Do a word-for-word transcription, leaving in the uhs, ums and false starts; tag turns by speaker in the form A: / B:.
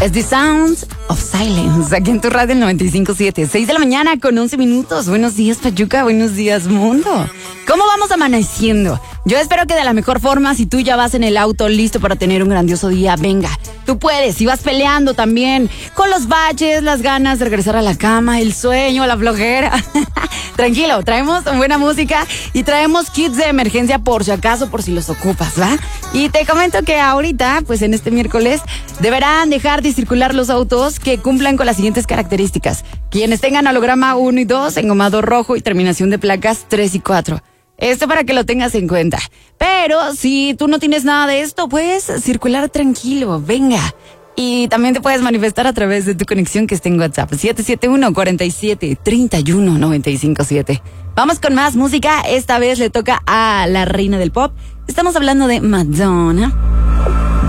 A: Es The Sounds of Silence, aquí en tu radio el noventa y cinco punto siete. seis de la mañana con once minutos. Buenos días, Pachuca. Buenos días, mundo. ¿Cómo vamos amaneciendo? Yo espero que de la mejor forma, si tú ya vas en el auto listo para tener un grandioso día, venga, tú puedes. Si vas peleando también con los baches, las ganas de regresar a la cama, el sueño, la flojera. Tranquilo, traemos buena música y traemos kits de emergencia por si acaso, por si los ocupas, ¿va? Y te comento que ahorita, pues en este miércoles, deberán dejar de circular los autos que cumplan con las siguientes características. Quienes tengan holograma uno y dos, engomado rojo y terminación de placas tres y cuatro. Esto para que lo tengas en cuenta. Pero si tú no tienes nada de esto, puedes circular tranquilo, venga. Y también te puedes manifestar a través de tu conexión que está en WhatsApp. siete siete uno, cuatro siete, tres uno, nueve cinco siete. Vamos con más música. Esta vez le toca a la reina del pop. Estamos hablando de Madonna.